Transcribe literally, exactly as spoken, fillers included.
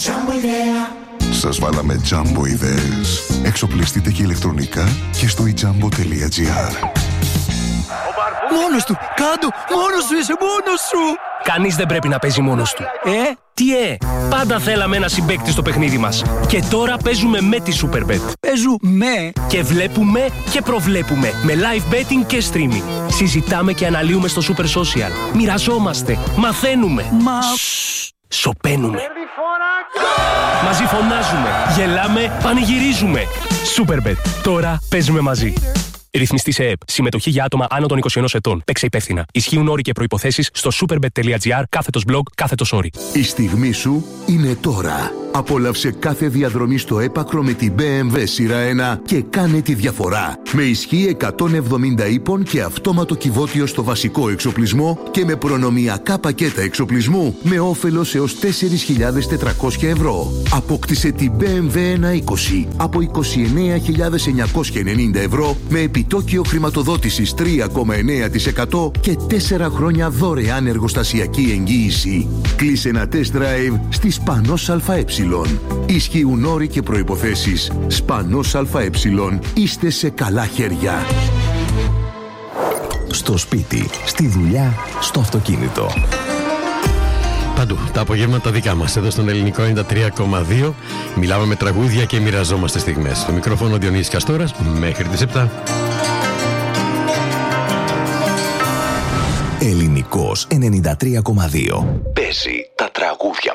Σας βάλαμε Jumbo ιδέες. Εξοπλιστείτε και ηλεκτρονικά και στο e jumbo τελεία gr. Μόνος του! Κάντο! Μόνος σου είσαι! Μόνος σου! Κανείς δεν πρέπει να παίζει μόνος του. Ε? Τι ε! Πάντα θέλαμε ένα συμπαίκτη στο παιχνίδι μας. Και τώρα παίζουμε με τη Superbet. Παίζουμε! Και βλέπουμε και προβλέπουμε. Με live betting και streaming. Συζητάμε και αναλύουμε στο Super Social. Μοιραζόμαστε. Μαθαίνουμε. Μα... Σωπαίνουμε. Μαζί φωνάζουμε. Γελάμε. Πανηγυρίζουμε. Superbet. Τώρα παίζουμε μαζί. Ρυθμιστή σε ΕΕΠ. Συμμετοχή για άτομα άνω των είκοσι ενός ετών. Παίξε υπεύθυνα. Ισχύουν όροι και προϋποθέσεις στο superbet.gr κάθετος blog κάθετος όροι. Η στιγμή σου είναι τώρα. Απόλαυσε κάθε διαδρομή στο έπακρο με την μπι εμ ντάμπλιου σειρά ένα και κάνε τη διαφορά. Με ισχύ εκατόν εβδομήντα ύπων και αυτόματο κυβότιο στο βασικό εξοπλισμό και με προνομιακά πακέτα εξοπλισμού με όφελος έως τέσσερις χιλιάδες τετρακόσια ευρώ. Απόκτησε την μπι εμ ντάμπλιου ένα είκοσι από είκοσι εννέα χιλιάδες εννιακόσια ενενήντα ευρώ με επιτόκιο χρηματοδότησης τρία κόμμα εννέα τοις εκατό και τέσσερα χρόνια δωρεάν εργοστασιακή εγγύηση. Κλείσε ένα test drive στη Σπανός ΑΕ. Ισχύουν όροι και προϋποθέσεις. Σπανός ΑΕ. Είστε σε καλά χέρια. Στο σπίτι, στη δουλειά, στο αυτοκίνητο. Παντού. Τα απογεύματα δικά μας. Εδώ στον Ελληνικό ενενήντα τρία κόμμα δύο μιλάμε με τραγούδια και μοιραζόμαστε στιγμές. Στο μικρόφωνο Διονύσης Καστόρας μέχρι τις επτά. Ελληνικός ενενήντα τρία κόμμα δύο. Παίζει τα τραγούδια